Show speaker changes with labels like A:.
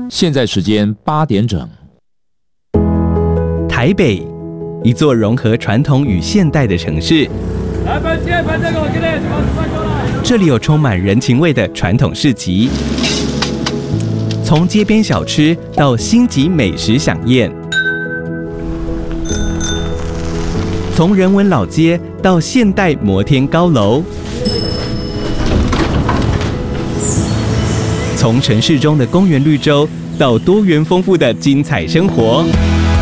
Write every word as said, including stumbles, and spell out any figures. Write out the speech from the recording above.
A: 现在时间八点整。
B: 台北，一座融合传统与现代的城市。这里有充满人情味的传统市集，从街边小吃到星级美食飨宴，从人文老街到现代摩天高楼，从城市中的公园绿洲到多元丰富的精彩生活。